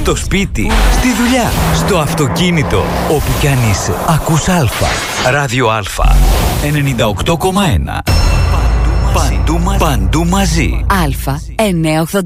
Στο σπίτι, στη δουλειά, στο αυτοκίνητο, όπου κι αν είσαι. Ακούς Αλφα. Ράδιο Αλφα. 98,1. Παντού μαζί. Αλφα 980.